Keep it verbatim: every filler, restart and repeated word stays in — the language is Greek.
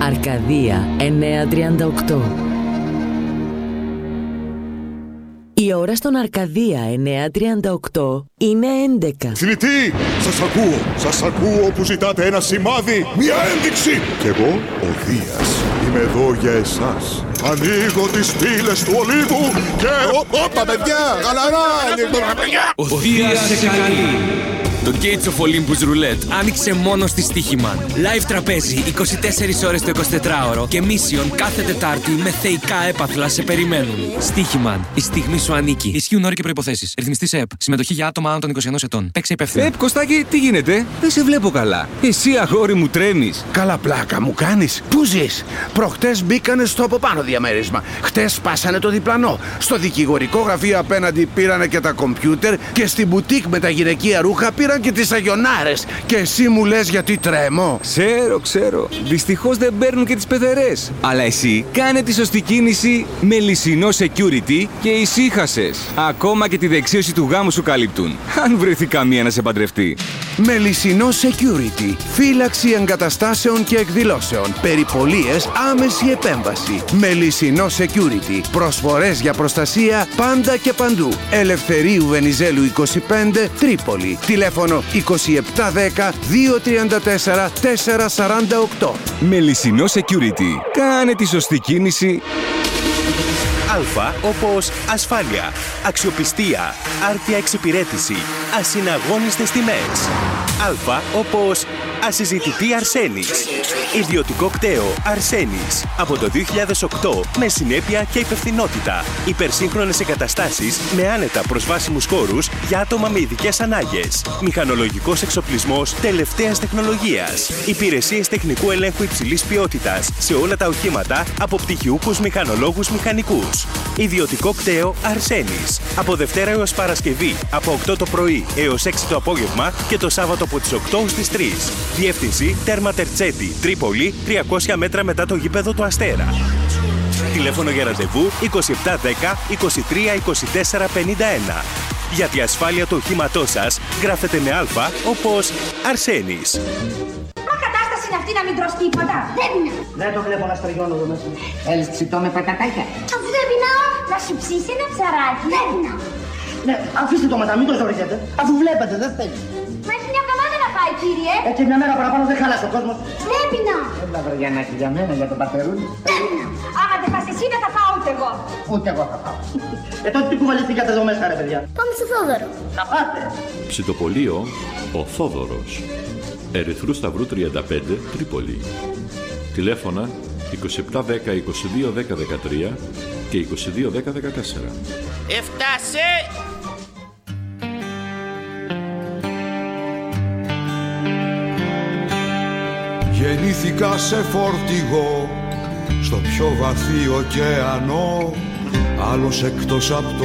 Αρκαδία εννιακόσια τριάντα οκτώ. Η ώρα στον Αρκαδία εννιακόσια τριάντα οκτώ είναι έντεκα. Θνητή, σας ακούω, σας ακούω που ζητάτε ένα σημάδι, μια ένδειξη. Κι εγώ, ο Δίας, είμαι εδώ για εσάς. Ανοίγω τις πύλες του Ολύμπου και... Όπα παιδιά, γαλαρά, ο Δίας σε καλεί. Το Gates of Olympus Roulette άνοιξε μόνο στη Στοίχημαν. Live τραπέζι είκοσι τέσσερις ώρες το εικοσιτετράωρο και Mission κάθε Τετάρτη με θεϊκά έπαθλα σε περιμένουν. Στοίχημαν. Η στιγμή σου ανήκει. Ισχύουν όροι και προϋποθέσεις. Ρυθμιστής ΕΕΠ. Συμμετοχή για άτομα άνω των είκοσι ενός ετών. Παίξε υπεύθυνα. ΕΕΠ, Κωστάκη, τι γίνεται? Δεν σε βλέπω καλά. Εσύ, αγόρι μου, τρέμεις. Καλά πλάκα μου κάνεις. Πού ζεις? Προχτές μπήκανε στο από πάνω διαμέρισμα. Χτες σπάσανε το διπλανό. Στο δικηγορικό γραφείο απέναντι πήρανε και τα κομπιούτερ και στην μπουτίκ με τα γυναικεία ρούχα πήραν και τις αγιονάρες. Και εσύ μου λες γιατί τρέμω? Ξέρω, ξέρω. Δυστυχώς δεν παίρνουν και τις πεθερές. Αλλά εσύ κάνε τη σωστή κίνηση με Λυσινό Security και ησύχασες. Ακόμα και τη δεξίωση του γάμου σου καλύπτουν. Αν βρεθεί καμία να σε παντρευτεί. Με Λυσινό Security. Φύλαξη εγκαταστάσεων και εκδηλώσεων. Περιπολίες, άμεση επέμβαση. Με Λυσινό Security. Προσφορές για προστασία πάντα και παντού. Ελευθερίου Βενιζέλου είκοσι πέντε, Τρίπολη. Τηλέφωνο είκοσι επτά δέκα δύο τριάντα τέσσερα τετρακόσια σαράντα οκτώ. Με Λυσινό Security. Κάνε τη σωστή κίνηση. Α όπως ασφάλεια, αξιοπιστία, άρτια εξυπηρέτηση, ασυναγώνιστες τιμές. Α όπως ασυζητητή Αρσένης. Ιδιωτικό κτέο Αρσένης. Από το δύο χιλιάδες οκτώ με συνέπεια και υπευθυνότητα. Υπερσύγχρονες εγκαταστάσεις με άνετα προσβάσιμους χώρους για άτομα με ειδικές ανάγκες. Μηχανολογικός εξοπλισμός τελευταίας τεχνολογίας. Υπηρεσίες τεχνικού ελέγχου υψηλής ποιότητας σε όλα τα οχήματα από πτυχιούχους μηχανολόγους μηχανικούς. Ιδιωτικό κτέο Αρσένης. Από Δευτέρα έως Παρασκευή από οκτώ το πρωί έως έξι το απόγευμα και το Σάββατο από τις οκτώ στις τρεις. Διεύθυνση Τέρμα Τερτσέτη, Τρίπολη, τριακόσια μέτρα μετά το γήπεδο του Αστέρα. Τηλέφωνο για ραντεβού είκοσι επτά δέκα είκοσι τρία είκοσι τέσσερα πενήντα ένα. Για τη ασφάλεια του οχήματός σας γράφετε με Α όπως Αρσένης. Μα κατάσταση είναι αυτή να μην τρως τίποτα. Δεν είναι. Δεν το βλέπω να στριγώνω εδώ μέσα. Θέλεις ψητό με πατατάκια? Αφού δεν πεινάω, να σου ψήσει ένα ψαράκι. Δεν πεινάω. Ναι, αφήστε το μετά, μην το ζοριζέτε. Αφού βλέπετε, δεν θέλει. Μα έχει μια εβδομάδα να πάει, κύριε. Έτσι μια μέρα παραπάνω δεν χαλάσει ο κόσμος. Δεν πεινάω. Έλα βαριανάκι για μένα, για τον πατερούλη. Δεν πεινάω. Άμα δεν πας εσύ, δεν θα πάω ούτε εγώ. Ούτε εγώ θα πάω. Ε, τότε τι κουβαληθήκατε εδώ μέσα, ρε παιδιά? Πάμε στο Θόδωρο. Να πάτε. Ψητοπολείο ο Θόδωρος. Ερυθρού Σταυρού τριάντα πέντε, Τρίπολη. Τηλέφωνα είκοσι επτά δέκα είκοσι δύο δέκα δεκατρία και είκοσι δύο δέκα δεκατέσσερα. Έφτασε! Γεννήθηκα σε φορτηγό στο πιο βαθύ ωκεανό, άλλος εκτός από το